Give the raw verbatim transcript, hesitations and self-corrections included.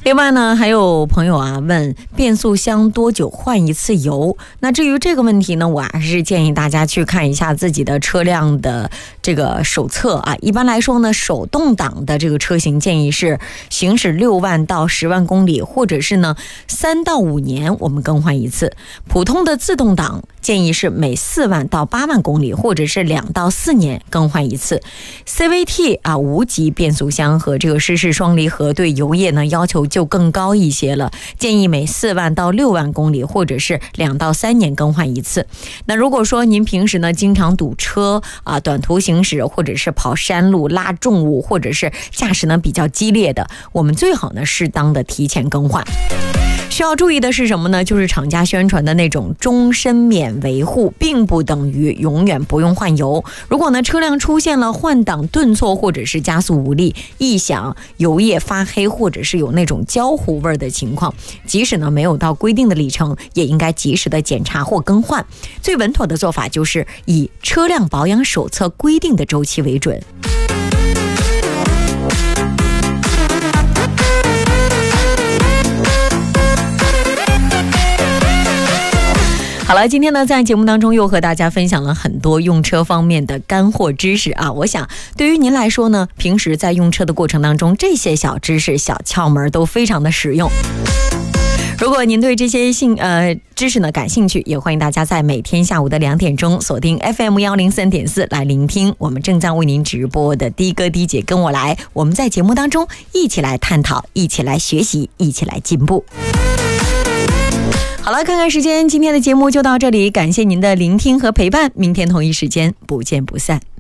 另外呢，还有朋友啊问变速箱多久换一次油？那至于这个问题呢，我还是建议大家去看一下自己的车辆的这个手册啊。一般来说呢，手动挡的这个车型建议是行驶六万到十万公里，或者是呢三到五年我们更换一次。普通的自动挡建议是每四万到八万公里，或者是两到四年更换一次。C V T 啊，无级变速箱和这个湿式双离合对油液呢要求就更高一些了，建议每四万到六万公里，或者是两到三年更换一次。那如果说您平时呢经常堵车啊，短途行驶，或者是跑山路拉重物，或者是驾驶呢比较激烈的，我们最好呢适当的提前更换。需要注意的是什么呢？就是厂家宣传的那种终身免维护，并不等于永远不用换油。如果呢车辆出现了换挡顿挫，或者是加速无力、异响、油液发黑，或者是有那种焦糊味的情况，即使呢没有到规定的里程，也应该及时的检查或更换。最稳妥的做法就是以车辆保养手册规定的周期为准。好了，今天呢在节目当中又和大家分享了很多用车方面的干货知识啊。我想对于您来说呢，平时在用车的过程当中，这些小知识小窍门都非常的实用。如果您对这些兴呃知识呢感兴趣，也欢迎大家在每天下午的两点钟锁定 F M 一零三点四来聆听我们正在为您直播的的哥的姐跟我来，我们在节目当中一起来探讨，一起来学习，一起来进步。好了，看看时间，今天的节目就到这里，感谢您的聆听和陪伴，明天同一时间不见不散。